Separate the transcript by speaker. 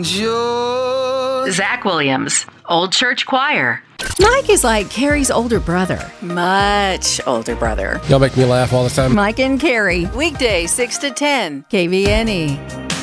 Speaker 1: Zach Williams, Old Church Choir.
Speaker 2: Mike is like Carrie's older brother.
Speaker 3: Much older brother.
Speaker 4: Y'all make me laugh all the time.
Speaker 2: Mike and Carrie,
Speaker 3: Weekday 6 to 10.
Speaker 2: KVNE.